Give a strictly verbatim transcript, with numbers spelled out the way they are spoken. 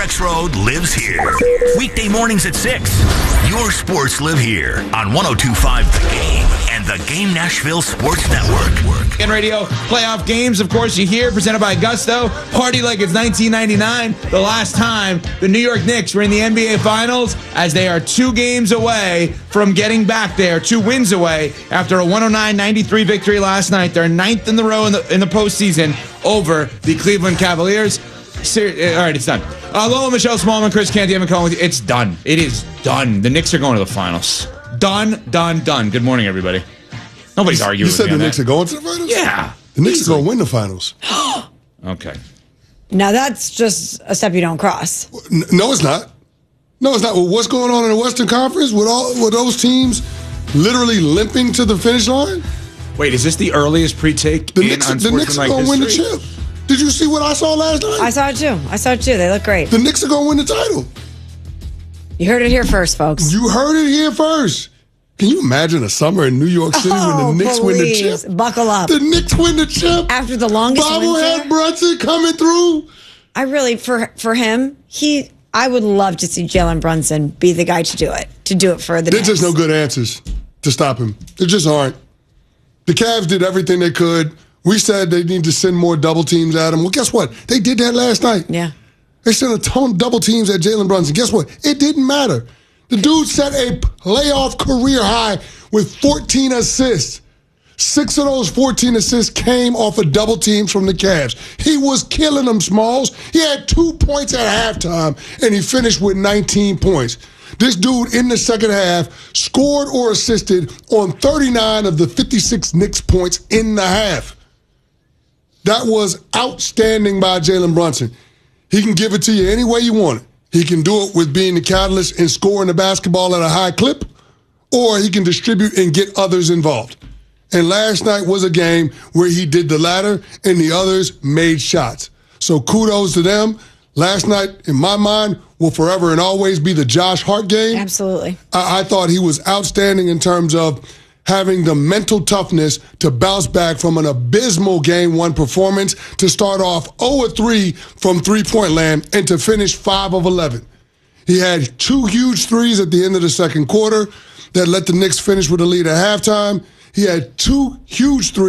Flex Road lives here. Weekday mornings at six. Your sports live here on one oh two point five The Game and the Game Nashville Sports Network. And radio playoff games, of course, you hear, presented by Gusto. Party like it's nineteen ninety-nine, the last time the New York Knicks were in the N B A Finals, as they are two games away from getting back there, two wins away after a one oh nine ninety-three victory last night. They're ninth in the row in the, in the postseason over the Cleveland Cavaliers. Ser- all right, it's done. Uh, Lola, Michelle Smallman, Chris Canty, Evan Cohen with you. It's done. It is done. The Knicks are going to the finals. Done, done, done. Good morning, everybody. Nobody's arguing You said with me the on Knicks that. are going to the finals? Yeah. The Knicks are going to win the finals. Okay. Now that's just a step you don't cross. N- No, it's not. No, it's not. Well, what's going on in the Western Conference with all with those teams literally limping to the finish line? Wait, is this the earliest pre-take The in Knicks, the Knicks are unsportsmanlike going to win the history? chip. Did you see what I saw last night? I saw it too. I saw it too. They look great. The Knicks are going to win the title. You heard it here first, folks. You heard it here first. Can you imagine a summer in New York City Oh, when the Knicks win the please. chip? Buckle up. The Knicks win the chip. After the longest Bobblehead winter, Brunson coming through. I really, for for him, he, I would love to see Jalen Brunson be the guy to do it, to do it for the There's Knicks. just no good answers to stop him. There just aren't. The Cavs did everything they could. We said they need to send more double teams at him. Well, guess what? They did that last night. Yeah. They sent a ton of double teams at Jalen Brunson. Guess what? It didn't matter. The dude set a playoff career high with fourteen assists. Six of those fourteen assists came off of double teams from the Cavs. He was killing them, Smalls. He had two points at halftime, and he finished with nineteen points. This dude in the second half scored or assisted on thirty-nine of the fifty-six Knicks points in the half. That was outstanding by Jalen Brunson. He can give it to you any way you want it. He can do it with being the catalyst and scoring the basketball at a high clip, or he can distribute and get others involved. And last night was a game where he did the latter and the others made shots. So kudos to them. Last night, in my mind, will forever and always be the Josh Hart game. Absolutely. I, I thought he was outstanding in terms of having the mental toughness to bounce back from an abysmal game one performance, to start off oh for three from three-point land and to finish five of eleven. He had two huge threes at the end of the second quarter that let the Knicks finish with a lead at halftime. He had two huge threes